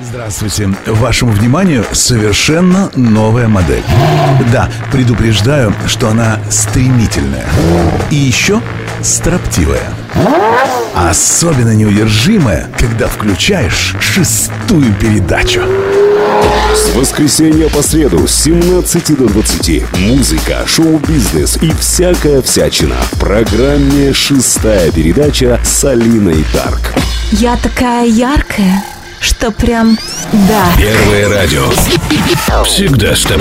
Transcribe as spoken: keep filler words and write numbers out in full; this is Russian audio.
Здравствуйте. Вашему вниманию совершенно новая модель. Да, предупреждаю, что она стремительная. И еще строптивая. Особенно неудержимая, когда включаешь шестую передачу. С воскресенья по среду с семнадцати до двадцати музыка, шоу-бизнес и всякая всячина в программе «Шестая передача» с Алиной Тарк. Я такая яркая, что прям да. Первое радио. Всегда с тобой.